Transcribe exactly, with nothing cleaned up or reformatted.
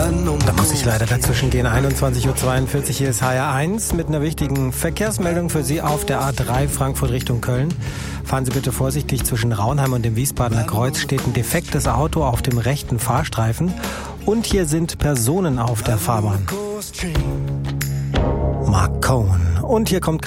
Da muss ich leider dazwischen gehen. einundzwanzig Uhr zweiundvierzig, hier ist H R eins mit einer wichtigen Verkehrsmeldung für Sie auf der A drei Frankfurt Richtung Köln. Fahren Sie bitte vorsichtig, zwischen Raunheim und dem Wiesbadener Kreuz steht ein defektes Auto auf dem rechten Fahrstreifen und hier sind Personen auf der Fahrbahn. Mark Cohen. Und hier kommt